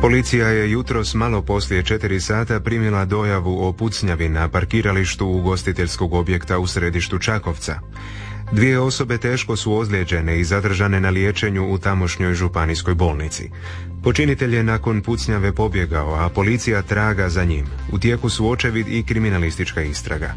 Policija je jutros malo poslije 4 sata primila dojavu o pucnjavi na parkiralištu ugostiteljskog objekta u središtu Čakovca. 2 osobe teško su ozlijeđene i zadržane na liječenju u tamošnjoj županijskoj bolnici. Počinitelj je nakon pucnjave pobjegao, a policija traga za njim. U tijeku su očevid i kriminalistička istraga.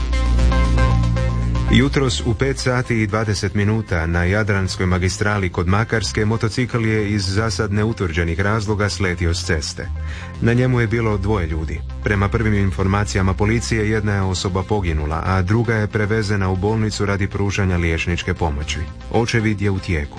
Jutros u 5 sati i 20 minuta na Jadranskoj magistrali kod Makarske motocikl je iz zasad neutvrđenih razloga sletio s ceste. Na njemu je bilo 2 ljudi. Prema prvim informacijama policije, jedna je osoba poginula, a druga je prevezena u bolnicu radi pružanja liječničke pomoći. Očevid je u tijeku.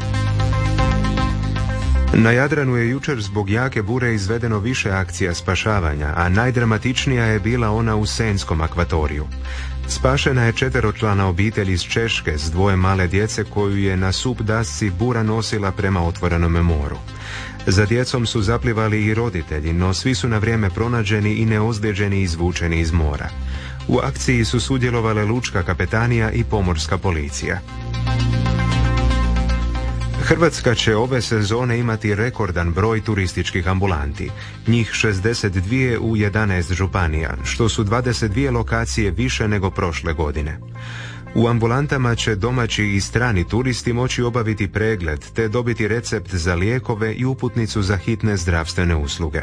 Na Jadranu je jučer zbog jake bure izvedeno više akcija spašavanja, a najdramatičnija je bila ona u Senjskom akvatoriju. Spašena je 4-člana obitelj iz Češke s 2 male djece koju je na sup dasci bura nosila prema otvorenome moru. Za djecom su zaplivali i roditelji, no svi su na vrijeme pronađeni i neozlijeđeni izvučeni iz mora. U akciji su sudjelovale lučka kapetanija i pomorska policija. Hrvatska će ove sezone imati rekordan broj turističkih ambulanti, njih 62 u 11 županija, što su 22 lokacije više nego prošle godine. U ambulantama će domaći i strani turisti moći obaviti pregled te dobiti recept za lijekove i uputnicu za hitne zdravstvene usluge.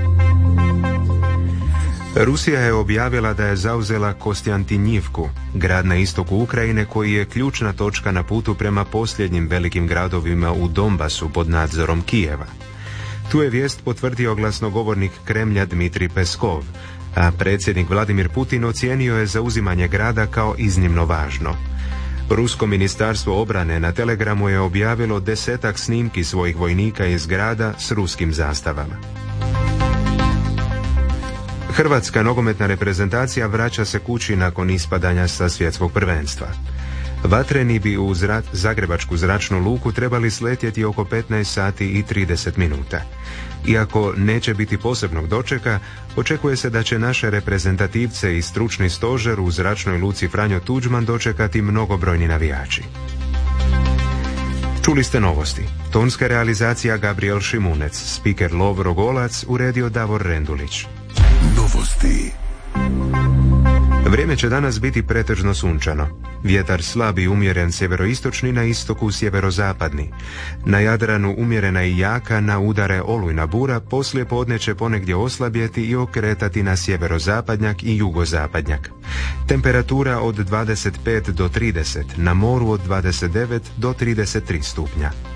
Rusija je objavila da je zauzela Kostjantinjivku, grad na istoku Ukrajine koji je ključna točka na putu prema posljednjim velikim gradovima u Donbasu pod nadzorom Kijeva. Tu je vijest potvrdio glasnogovornik Kremlja Dmitrij Peskov, a predsjednik Vladimir Putin ocijenio je zauzimanje grada kao iznimno važno. Rusko ministarstvo obrane na Telegramu je objavilo 10-ak snimki svojih vojnika iz grada s ruskim zastavama. Hrvatska nogometna reprezentacija vraća se kući nakon ispadanja sa svjetskog prvenstva. Vatreni bi u Zagrebačku zračnu luku trebali sletjeti oko 15 sati i 30 minuta. Iako neće biti posebnog dočeka, očekuje se da će naše reprezentativce i stručni stožer u zračnoj luci Franjo Tuđman dočekati mnogobrojni navijači. Čuli ste novosti. Tonska realizacija Gabriel Šimunec, spiker Lovro Golac, uredio Davor Rendulić. Novosti. Vrijeme će danas biti pretežno sunčano. Vjetar slab i umjeren sjeveroistočni, na istoku sjeverozapadni. Na Jadranu umjerena i jaka, na udare olujna bura, poslije podne će ponegdje oslabjeti i okretati na sjeverozapadnjak i jugozapadnjak. Temperatura od 25 do 30, na moru od 29 do 33 stupnja.